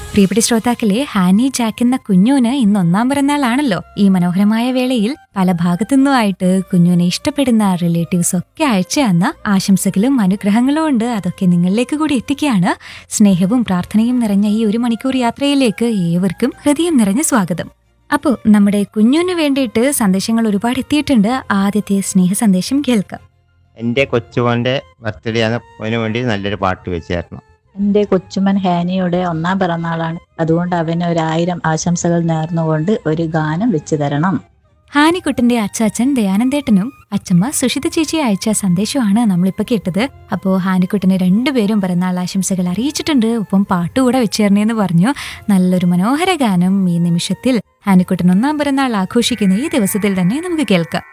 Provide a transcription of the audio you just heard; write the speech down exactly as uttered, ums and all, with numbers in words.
പ്രിയപ്പെട്ട ശ്രോതാക്കളെ, ഹാനി ജാക്ക് എന്ന കുഞ്ഞൂന് ഇന്ന് ഒന്നാം പിറന്നാളാണല്ലോ. ഈ മനോഹരമായ വേളയിൽ പല ഭാഗത്തു നിന്നുമായിട്ട് കുഞ്ഞൂനെ ഇഷ്ടപ്പെടുന്ന റിലേറ്റീവ്സ് ഒക്കെ അയച്ചു തന്ന ആശംസകളും അനുഗ്രഹങ്ങളും ഉണ്ട്. അതൊക്കെ നിങ്ങളിലേക്ക് കൂടി എത്തിക്കുകയാണ്. സ്നേഹവും പ്രാർത്ഥനയും നിറഞ്ഞ ഈ ഒരു മണിക്കൂർ യാത്രയിലേക്ക് ഏവർക്കും ഹൃദയം നിറഞ്ഞ സ്വാഗതം. അപ്പോൾ നമ്മുടെ കുഞ്ഞൂന് വേണ്ടിയിട്ട് സന്ദേശങ്ങൾ ഒരുപാട് എത്തിയിട്ടുണ്ട്. ആദ്യത്തെ സ്നേഹ സന്ദേശം കേൾക്കാം. എൻ്റെ കൊച്ചുമോൻ്റെ ബർത്ത്ഡേ ആണ്, അവന് വേണ്ടി നല്ലൊരു പാട്ട് വെച്ചായിരുന്നു. എൻ്റെ കൊച്ചുമൻ ഹാനിയുടെ ഒന്നാം പിറന്നാളാണ്. അതുകൊണ്ട് അവന് ഒരായിരം ആശംസകൾ നേർന്നുകൊണ്ട് ഒരു ഗാനം വെച്ചു തരണം. ഹാനിക്കുട്ടന്റെ അച്ചാച്ചൻ ദയാനന്ദേട്ടനും അച്ചമ്മ സുഷിത ചേച്ചി അയച്ച സന്ദേശമാണ് നമ്മളിപ്പോൾ കേട്ടത്. അപ്പോൾ ഹാനിക്കുട്ടന് രണ്ടുപേരും പിറന്നാൾ ആശംസകൾ അറിയിച്ചിട്ടുണ്ട്. ഒപ്പം പാട്ടുകൂടെ വെച്ചേർന്നേന്ന് പറഞ്ഞു. നല്ലൊരു മനോഹര ഗാനം ഈ നിമിഷത്തിൽ ഹാനിക്കുട്ടൻ ഒന്നാം പിറന്നാൾ ആഘോഷിക്കുന്ന ഈ ദിവസത്തിൽ തന്നെ നമുക്ക് കേൾക്കാം.